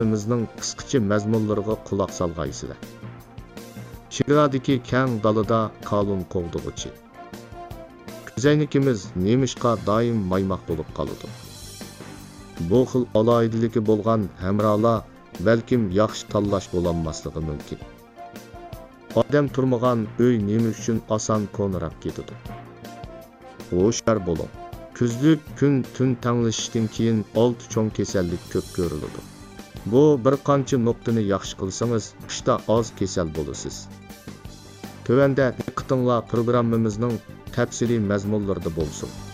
programmamızning qisqacha mazmunlariga quloq solgaysizlar. Chegaradagi keng dalada qalun qovdig'ichi. Ko'zaynikimiz nemishqa doim maymoq bo'lib qoladi. Bu xil aloyidligi bo'lgan hamrolar balkim yaxshi tanlash bo'lolmasligi mumkin. Odam turmagan uy nima uchun oson qo'nirab ketadi. Hushyor bo'ling. Kuzlik kun tun tanglashishdan keyin 6 cho'ng kasallik ko'p ko'riladi. Bu bir qancha nuqtani yaxshi qilsangiz, qishda oz kasal bo'lasiz. Tövəndə diqqətinizlər proqramımızın təfsili məzmunlarında bolsun.